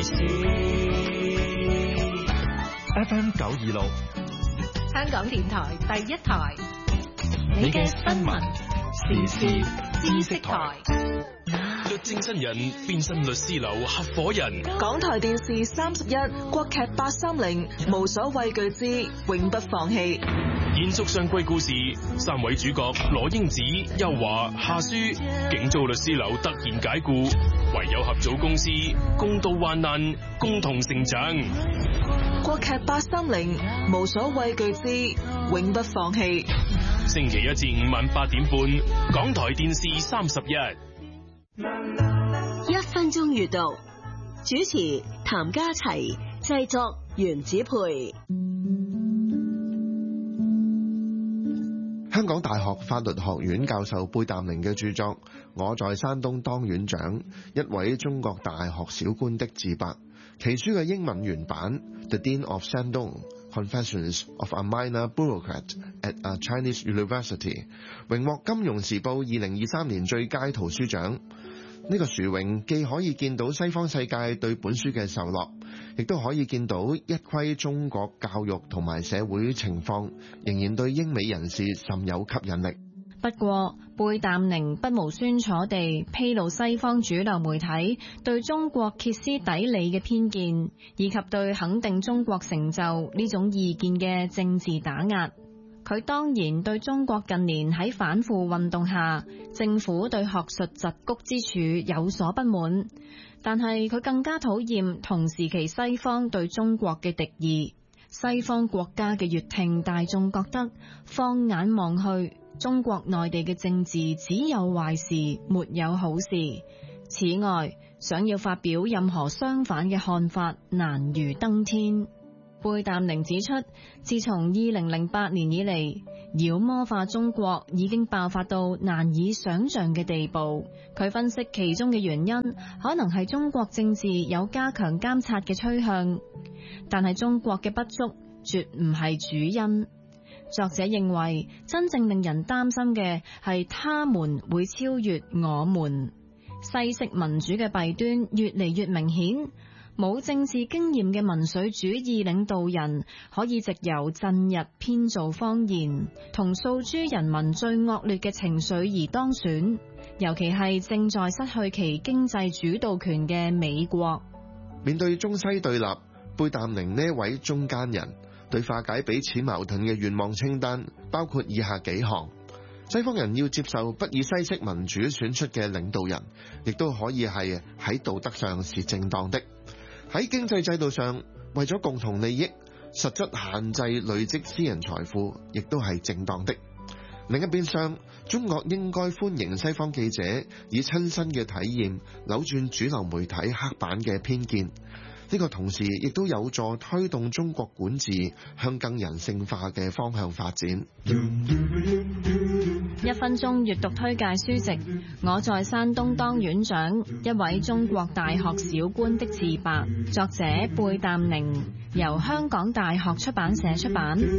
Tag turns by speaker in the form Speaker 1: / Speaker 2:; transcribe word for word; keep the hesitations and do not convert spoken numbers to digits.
Speaker 1: 事。
Speaker 2: F M 九二六，
Speaker 3: 香港電台第一台，
Speaker 2: 你嘅新聞時事知識台。
Speaker 4: 律政新人變身律師樓合夥人。
Speaker 5: 港台電視三十一國劇八三零無所畏懼之永不放棄。
Speaker 4: 延續上季故事，三位主角羅英子、邱華、夏書，警遭律師樓突然解雇，唯有合組公司，共度患難，共同成長。
Speaker 5: 國劇八三零無所畏懼之永不放棄。
Speaker 4: 星期一至五晚八點半，港台電視三十一。
Speaker 6: 一分鐘閱讀，主持譚家齊，製作袁子培。
Speaker 7: 香港大學法律學院教授貝淡寧嘅著作《我在山東當院長》，一位中國大學小官的自白。其書嘅英文原版《The Dean of Shandong: Confessions of a Minor Bureaucrat at a Chinese University》榮獲金融時報二零二三年最佳圖書獎。呢個殊榮既可以見到西方世界對本書嘅受落，亦都可以見到一窺中國教育同埋社會情況，仍然對英美人士甚有吸引力。
Speaker 8: 不過，貝淡寧不無酸楚地披露西方主流媒體對中國歇斯底里嘅偏見，以及對肯定中國成就呢種意見嘅政治打壓。佢當然對中國近年喺反腐運動下政府對學術桎梏之處有所不滿，但係佢更加討厭同時期西方對中國嘅敵意。西方國家嘅閱聽大眾覺得放眼望去，中國內地嘅政治只有壞事，沒有好事。此外，想要發表任何相反嘅看法，難如登天。貝淡寧指出，自從二零零八年以嚟，妖魔化中國已經爆發到難以想象嘅地步。佢分析其中嘅原因，可能係中國政治有加強監察嘅趨向，但係中國嘅不足絕唔係主因。作者認為，真正令人擔心嘅係他們會超越我們。西式民主嘅弊端越嚟越明顯。冇政治經驗嘅民粹主義領導人可以藉由鎮日編造謊言，同訴諸人民最惡劣嘅情緒而當選，尤其係正在失去其經濟主導權嘅美國。
Speaker 7: 面對中西對立，貝淡寧呢位中間人對化解彼此矛盾嘅願望清單包括以下幾項：西方人要接受不以西式民主選出嘅領導人，亦都可以係喺道德上是正當的。喺經濟制度上，為咗共同利益，實質限制累積私人財富，亦都係正當的。另一邊廂，中國應該歡迎西方記者以親身嘅體驗扭轉主流媒體刻板嘅偏見。呢個同時亦都有助推動中國管治向更人性化嘅方向發展。
Speaker 8: 一分鐘閱讀推介書籍《我在山東當院長》，一位中國大學小官的自白，作者貝淡寧，由香港大學出版社出版。